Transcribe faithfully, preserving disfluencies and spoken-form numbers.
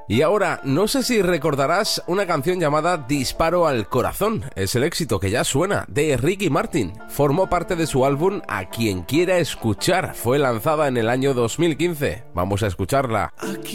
Y ahora, no sé si recordarás una canción llamada Disparo al Corazón. Es el éxito que ya suena, de Ricky Martin. Formó parte de su álbum A Quien Quiera Escuchar. Fue lanzada en el año dos mil quince. Vamos a escucharla.